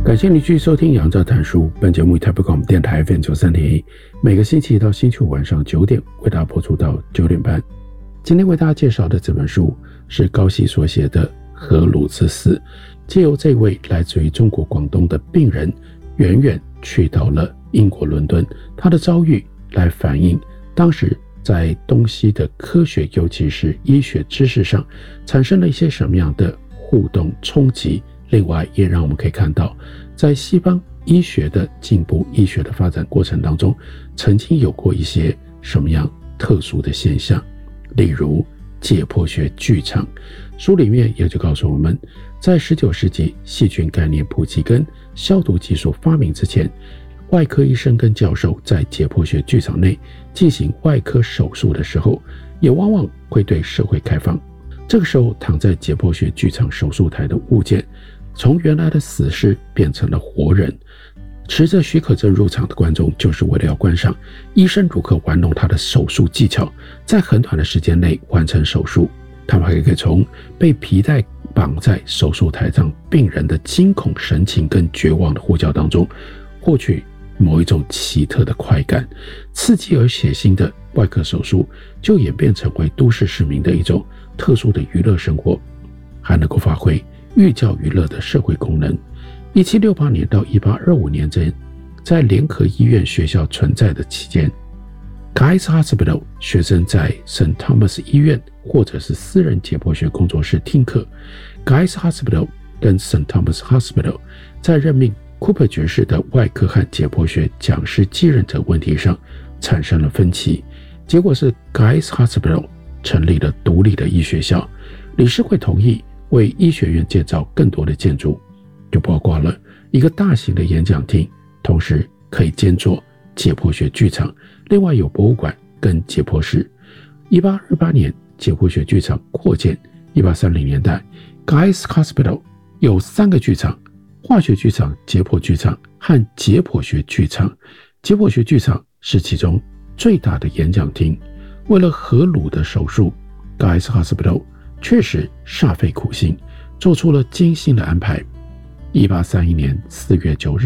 感谢你继续收听杨照谈书，本节目以台北广播电台 FM93.1，每个星期一到星期五晚上9点为大家播出到9点半。今天为大家介绍的这本书是高希所写的《荷鲁之死》，借由这位来自于中国广东的病人远远去到了英国伦敦，他的遭遇来反映当时在东西的科学，尤其是医学知识上产生了一些什么样的互动冲击。另外也让我们可以看到，在西方医学的进步、医学的发展过程当中，曾经有过一些什么样特殊的现象，例如解剖学剧场。书里面也就告诉我们，在19世纪细菌概念普及跟消毒技术发明之前，外科医生跟教授在解剖学剧场内进行外科手术的时候，也往往会对社会开放。这个时候躺在解剖学剧场手术台的物件，从原来的死尸变成了活人。持着许可证入场的观众就是为了要观赏医生如何玩弄他的手术技巧，在很短的时间内完成手术。他们还可以从被皮带绑在手术台上病人的惊恐神情跟绝望的呼叫当中，获取某一种奇特的快感。刺激而血腥的外科手术就演变成为都市市民的一种特殊的娱乐生活，还能够发挥寓教于乐的社会功能。1768年到1825年间，在联合医院学校存在的期间， Guy's Hospital 学生在 St. Thomas 医院或者是私人解剖学工作室听课。 Guy's Hospital 跟 St. Thomas Hospital 在任命 Cooper 爵士的外科和解剖学讲师继任者问题上产生了分歧，结果是 Guy's Hospital 成立了独立的医学校，理事会同意为医学院建造更多的建筑，就包括了一个大型的演讲厅，同时可以兼做解剖学剧场，另外有博物馆跟解剖室。1828年解剖学剧场扩建，1830年代 Guy's Hospital 有3个剧场：化学剧场、解剖剧场和解剖学剧场。解剖学剧场是其中最大的演讲厅。为了荷鲁的手术， Guy's Hospital 确实煞费苦心，做出了精心的安排。1831年4月9日